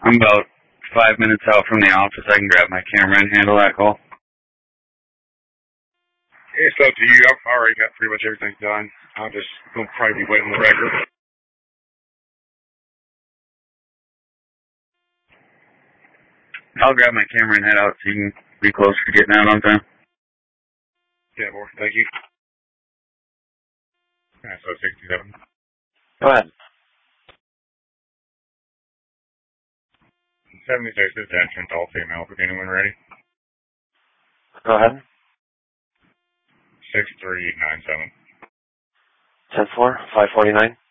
I'm about 5 minutes out from the office. I can grab my camera and handle that call. It's up to you. I've already got pretty much everything done. I'm just going to probably be waiting on the record. I'll grab my camera and head out so you can be closer to getting out on time. Yeah, boy. Thank you. So 67. Go ahead. 76 is attention to all females. Is anyone ready? Go ahead. 6397. 10-4, 549.